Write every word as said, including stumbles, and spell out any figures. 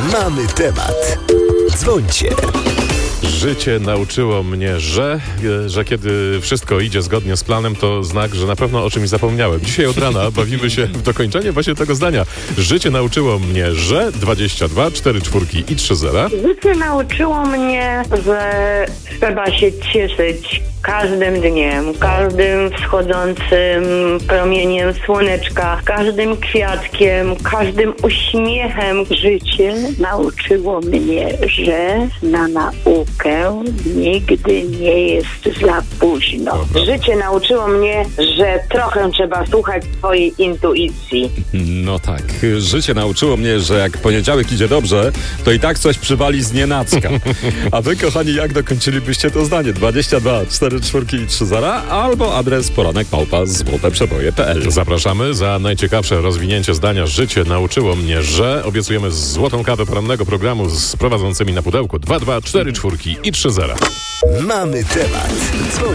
Mamy temat. Dzwońcie. Życie nauczyło mnie, że, że kiedy wszystko idzie zgodnie z planem, to znak, że na pewno o czymś zapomniałem. Dzisiaj od rana bawimy się w dokończenie właśnie tego zdania. Życie nauczyło mnie, że dwadzieścia dwa, cztery czwórki i trzy zera. Życie nauczyło mnie, że trzeba się cieszyć każdym dniem, każdym wschodzącym promieniem słoneczka, każdym kwiatkiem, każdym uśmiechem. Życie nauczyło mnie, że na naukę nigdy nie jest za późno. Życie nauczyło mnie, że trochę trzeba słuchać swojej intuicji. No tak. Życie nauczyło mnie, że jak poniedziałek idzie dobrze, to i tak coś przywali z nienacka. A wy, kochani, jak dokończylibyście to zdanie? dwadzieścia dwa, cztery czwórki i trzy zera albo adres poranek małpa złote przeboje kropka p l. Zapraszamy za najciekawsze rozwinięcie zdania. Życie nauczyło mnie, że obiecujemy złotą kawę porannego programu z prowadzącymi na pudełku dwa dwa, cztery czwórki i trzy zera. Mamy temat. Dzwońcie.